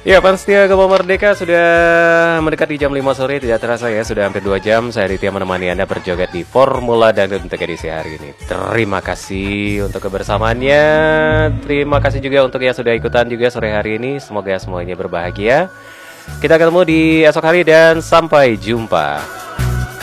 Ya, Panstia Gema Merdeka sudah mendekati jam 5 sore. Tidak terasa ya, sudah hampir 2 jam saya Ditya menemani Anda berjoget di Formula Dangdut untuk edisi hari ini. Terima kasih untuk kebersamaannya. Terima kasih juga untuk yang sudah ikutan juga sore hari ini. Semoga semuanya berbahagia. Kita ketemu di esok hari dan sampai jumpa.